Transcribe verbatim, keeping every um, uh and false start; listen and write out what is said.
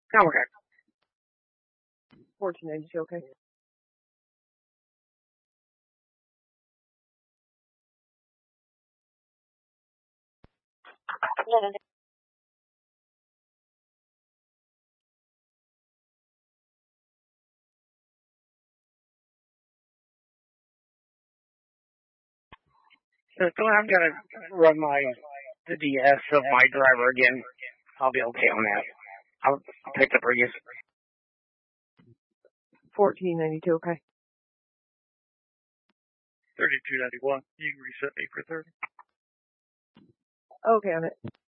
Oh, okay. fourteen ninety-two, okay. So, so I'm gonna run my the D S of my driver again. I'll be okay on that. I'll, I'll pick the Prius. fourteen ninety-two, okay. thirty-two ninety-one. You can reset me for thirty. Okay on it.